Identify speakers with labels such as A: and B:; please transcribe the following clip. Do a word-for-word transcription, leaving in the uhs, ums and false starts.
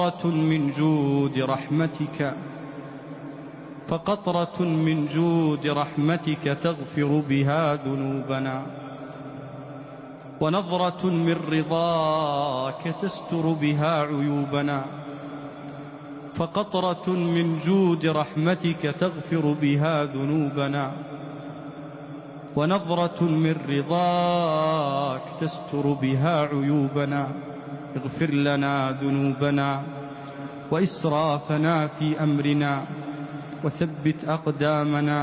A: من جود رحمتك فقطرة من جود رحمتك تغفر بها ذنوبنا، ونظرة من رضاك تستر بها عيوبنا، فقطرة من جود رحمتك تغفر بها ذنوبنا، ونظرة من رضاك تستر بها عيوبنا. اغفر لنا ذنوبنا وإسرافنا في أمرنا وثبت أقدامنا